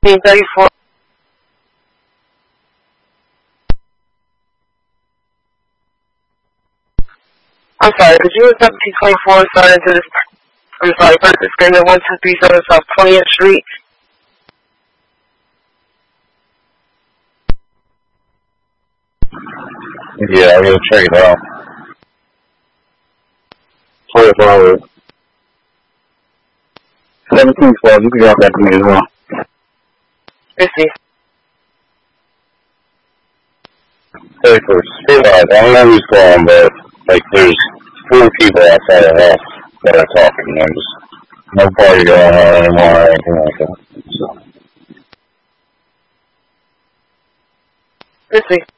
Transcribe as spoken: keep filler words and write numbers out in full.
thirty-four. I'm sorry, could you accept T twenty-four starting to this, I'm sorry, purchase agreement one two three seven South twentieth Street? Yeah, I'm gonna check it out. twenty-four hours. seventeen twelve, you can drop that to me as well. fifty. Hey, for Speedlight, I don't know who's calling, but, like, there's four people outside the house that are talking, and just no party going on anymore or anything like that, so. fifty.